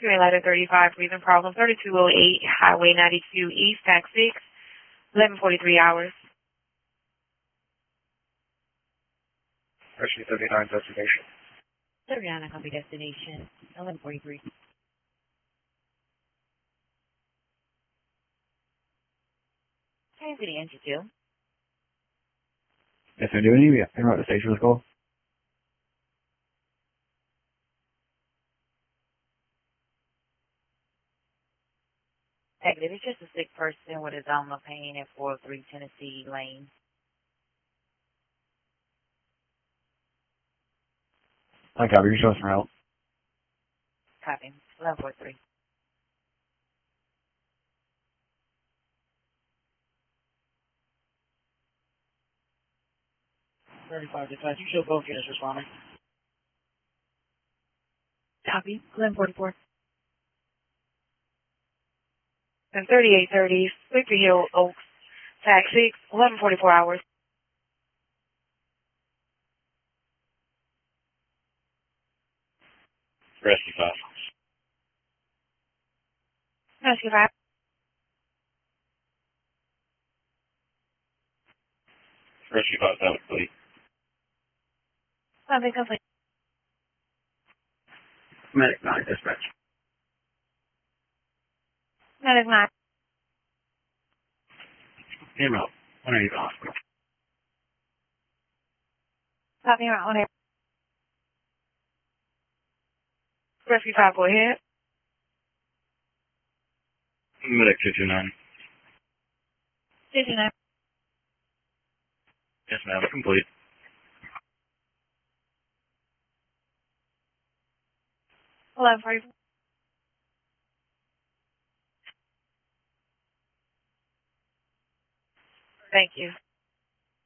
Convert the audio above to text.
You're ladder 35, breathing problem, 3208, Highway 92 East, Tax 6, 11:43 hours. Rescue 39 destination. 39, copy destination, 11:43. Hey, City Entry 2. Yes, I'm doing it. En route to station, let's go. Negative, it's just a sick person with abdominal pain at 403 Tennessee Lane. I copy, you're showing some route. Copy, 11:43. 35 dispatch, you show both units responding. Copy, 11:44. And 3830, Sleepy Hill Oaks, Tax 6, 11:44 hours. Rescue 5. Rescue 5. Rescue 5, that was complete. Something complete. Medic 9, dispatch. Medic 9. En route. 180 to hospital. Copy around on air. Rescue 5, go ahead. Medic 229. 59. Yes, ma'am, complete. 11:44. Thank you.